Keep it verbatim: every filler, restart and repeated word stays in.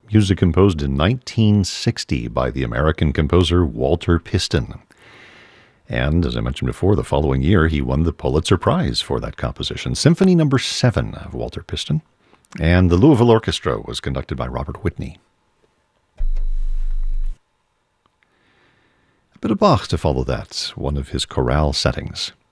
music composed in nineteen sixty by the American composer Walter Piston. And, as I mentioned before, the following year he won the Pulitzer Prize for that composition, Symphony Number seven of Walter Piston. And the Louisville Orchestra was conducted by Robert Whitney. A bit of Bach to follow that, one of his chorale settings.